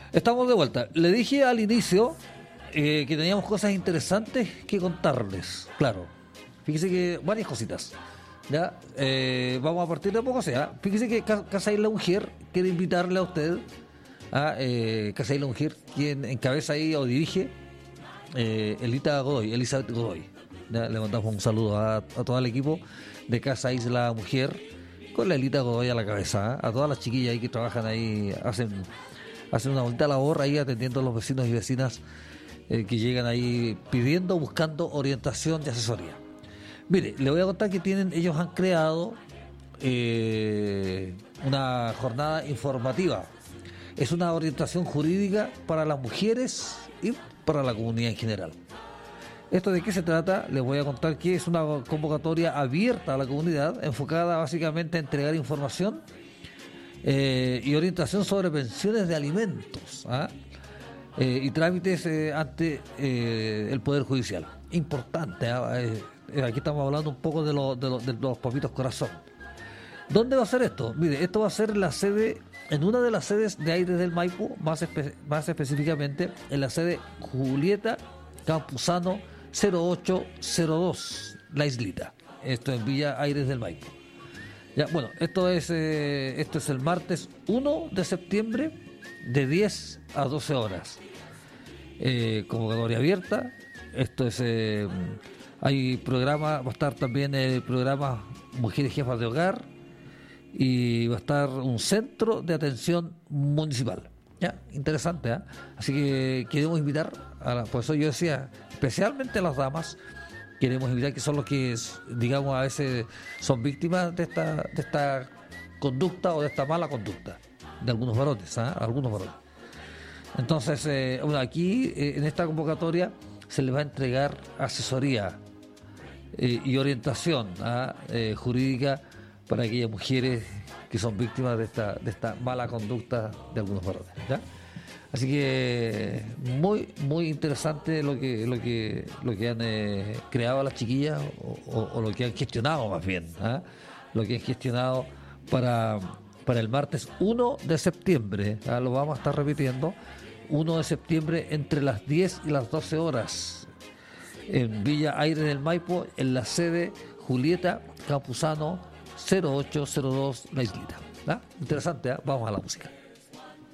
Estamos de vuelta. Le dije al inicio que teníamos cosas interesantes que contarles. Claro. Fíjese que varias cositas. Ya, vamos a partir de poco. O sea, fíjese que Casa Isla Mujer quiere invitarle a usted a Casa Isla Mujer, quien encabeza ahí o dirige Elizabeth Godoy. Ya, le mandamos un saludo a todo el equipo de Casa Isla Mujer, con la Elita Godoy a la cabeza, a todas las chiquillas ahí que trabajan ahí, hacen una bonita labor ahí atendiendo a los vecinos y vecinas que llegan ahí buscando orientación y asesoría. Mire, le voy a contar que ellos han creado una jornada informativa. Es una orientación jurídica para las mujeres y para la comunidad en general. ¿Esto de qué se trata? Les voy a contar que es una convocatoria abierta a la comunidad, enfocada básicamente a entregar información y orientación sobre pensiones de alimentos y trámites ante el Poder Judicial. Importante, aquí estamos hablando un poco de los papitos corazón. ¿Dónde va a ser esto? Mire, esto va a ser en una de las sedes de Aires del Maipo, más específicamente en la sede Julieta Campuzano 0802, La Islita. Esto en Villa Aires del Maipo. Ya, bueno, esto es el martes 1 de septiembre de 10 a 12 horas. Convocatoria abierta. Esto es hay programa, va a estar también el programa Mujeres Jefas de Hogar y va a estar un centro de atención municipal. Ya, interesante, Así que queremos invitar por eso yo decía, especialmente a las damas, queremos invitar, que son los que, digamos, a veces son víctimas de esta conducta o de esta mala conducta de algunos varones, algunos varones. Entonces, aquí en esta convocatoria se les va a entregar asesoría y orientación jurídica para aquellas mujeres que son víctimas de esta mala conducta de algunos varones, ¿ya? Así que muy muy interesante lo que han creado las chiquillas o lo que han gestionado más bien, lo que han gestionado para el martes 1 de septiembre, lo vamos a estar repitiendo, 1 de septiembre entre las 10 y las 12 horas en Villa Aires del Maipo, en la sede Julieta Campuzano 0802, La Islita. Interesante, vamos a la música.